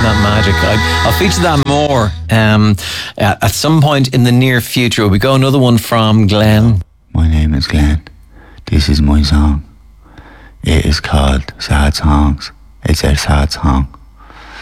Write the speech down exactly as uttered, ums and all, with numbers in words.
that magic. I, I'll feature that more um, at, at some point in the near future. We go another one from Glenn. My name is Glenn. This is my song. It is called Sad Songs. It's a sad song.